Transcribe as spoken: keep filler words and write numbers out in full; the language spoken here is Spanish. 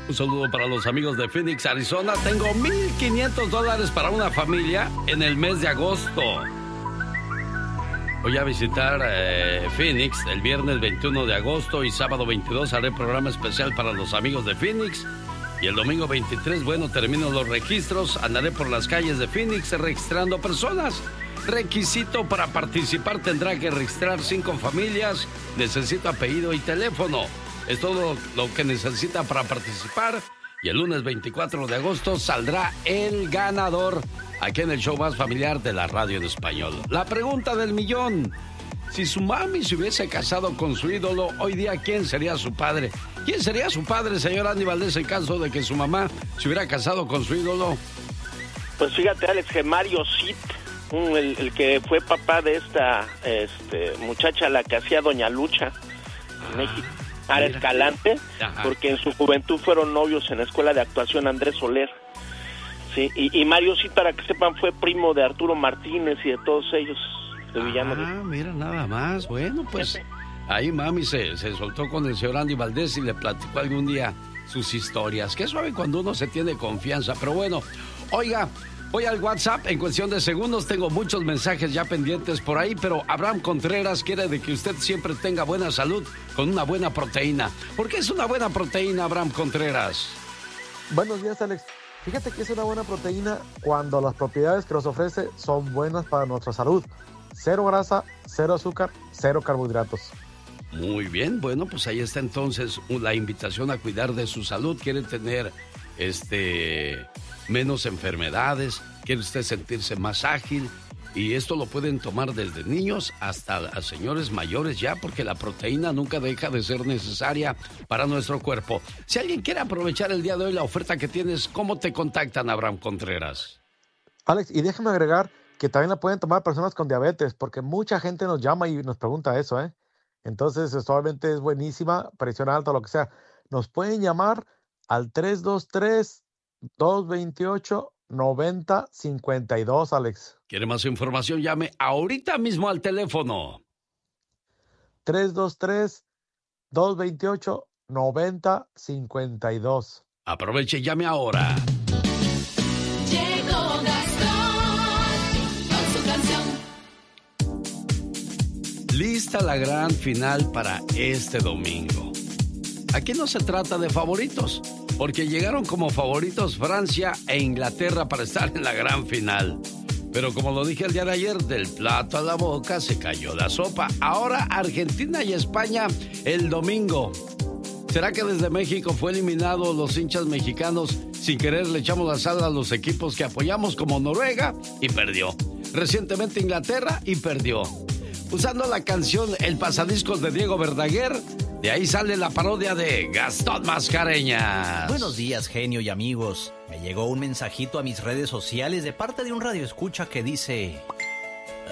Un saludo para los amigos de Phoenix, Arizona. Tengo mil quinientos dólares para una familia en el mes de agosto. Voy a visitar eh, Phoenix el viernes veintiuno de agosto y sábado veintidós haré programa especial para los amigos de Phoenix. Y el domingo veintitrés, bueno, termino los registros, andaré por las calles de Phoenix registrando personas. Requisito para participar, tendrá que registrar cinco familias, necesito apellido y teléfono. Es todo lo que necesita para participar. Y el lunes veinticuatro de agosto saldrá el ganador aquí en el show más familiar de la radio en español. La pregunta del millón. Si su mami se hubiese casado con su ídolo, hoy día, ¿quién sería su padre? ¿Quién sería su padre, señor Andy Valdés, en caso de que su mamá se hubiera casado con su ídolo? Pues fíjate, Alex, que Mario Cid, el, el que fue papá de esta este, muchacha, la que hacía Doña Lucha en México. Ara Escalante, ajá, porque en su juventud fueron novios en la escuela de actuación Andrés Soler. Sí, y, y Mario sí, para que sepan, fue primo de Arturo Martínez y de todos ellos, de Villano. Ah, mira, nada más. Bueno, pues ahí mami se, se soltó con el señor Andy Valdés y le platicó algún día sus historias. Qué suave cuando uno se tiene confianza. Pero bueno, oiga, voy al WhatsApp en cuestión de segundos. Tengo muchos mensajes ya pendientes por ahí, pero Abraham Contreras quiere de que usted siempre tenga buena salud con una buena proteína. ¿Por qué es una buena proteína, Abraham Contreras? Buenos días, Alex. Fíjate que es una buena proteína cuando las propiedades que nos ofrece son buenas para nuestra salud. Cero grasa, cero azúcar, cero carbohidratos. Muy bien, bueno, pues ahí está entonces la invitación a cuidar de su salud. Quiere tener este menos enfermedades, quiere usted sentirse más ágil, y esto lo pueden tomar desde niños hasta a señores mayores ya, porque la proteína nunca deja de ser necesaria para nuestro cuerpo. Si alguien quiere aprovechar el día de hoy la oferta que tienes, ¿cómo te contactan, Abraham Contreras? Alex, y déjame agregar que también la pueden tomar personas con diabetes, porque mucha gente nos llama y nos pregunta eso, ¿eh? Entonces, obviamente es buenísima, presión alta, lo que sea. Nos pueden llamar al tres dos tres, dos dos ocho, nueve cero cinco dos, Alex. ¿Quiere más información? Llame ahorita mismo al teléfono. tres dos tres, dos dos ocho, nueve cero cinco dos. Aproveche y llame ahora. Llegó Gastón con su canción. Lista la gran final para este domingo. Aquí no se trata de favoritos, porque llegaron como favoritos Francia e Inglaterra para estar en la gran final. Pero como lo dije el día de ayer, del plato a la boca se cayó la sopa. Ahora Argentina y España el domingo. ¿Será que desde México fue eliminado los hinchas mexicanos? Sin querer le echamos la sal a los equipos que apoyamos, como Noruega, y perdió. Recientemente Inglaterra, y perdió. Usando la canción El Pasadiscos de Diego Verdaguer, de ahí sale la parodia de Gastón Mascareñas. Buenos días, genio y amigos. Me llegó un mensajito a mis redes sociales de parte de un radioescucha que dice: